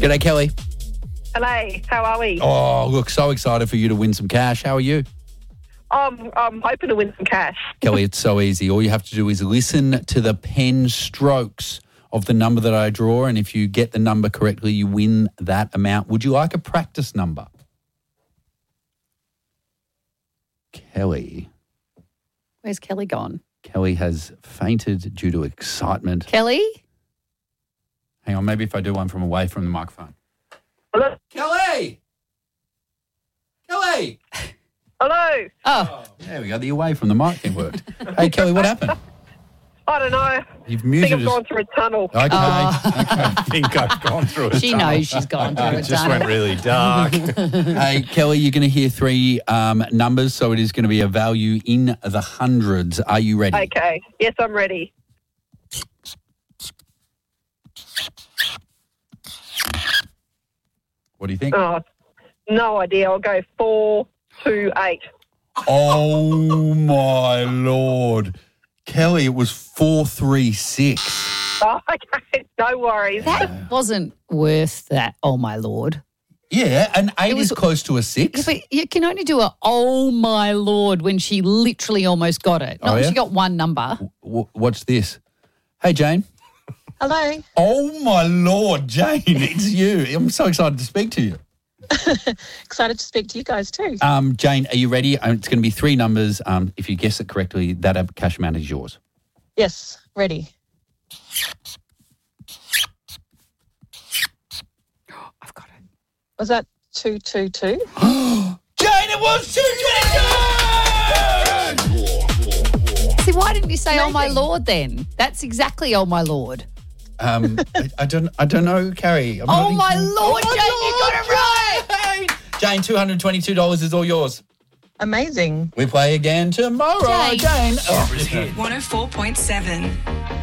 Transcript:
G'day, Kelly. Hello, how are we? Oh, look, so excited for you to win some cash. How are you? I'm hoping to win some cash. Kelly, it's so easy. All you have to do is listen to the pen strokes of the number that I draw, and if you get the number correctly, you win that amount. Would you like a practice number? Kelly. Where's Kelly gone? Kelly has fainted due to excitement. Kelly? Hang on, maybe if I do one from away from the microphone. Hello? Kelly! Kelly! Hello? Oh, There we go. The away from the mic thing worked. Hey, Kelly, what happened? I don't know. You've I think muted I've us. gone through a tunnel. Okay. I think I've gone through it. she knows she's gone through It it. just went really dark. Hey, Kelly, you're going to hear three numbers, so it is going to be a value in the hundreds. Are you ready? Okay. Yes, I'm ready. What do you think? Oh, no idea. I'll go 428. Oh, my Lord. Kelly, it was 436. Oh, okay. No worries. That wasn't worth that, oh my Lord. Yeah, an 8 It was- is close to a 6. But you can only do a oh my Lord when she literally almost got it. Oh, Not when yeah? she got one number. What's this? Hey, Jane. Hello. Oh, my Lord, Jane, it's you. I'm so excited to speak to you. Excited to speak to you guys too. Jane, are you ready? It's going to be three numbers. If you guess it correctly, that cash amount is yours. Yes, ready. I've got it. Was that 222? Jane, it was 222! See, why didn't you say oh my Lord then? That's exactly oh my Lord. I don't know, Carrie. Oh my Lord, Jane, you got it right. Jane, $222 is all yours. Amazing. We play again tomorrow, Jane. Jane. Oh. 104.7.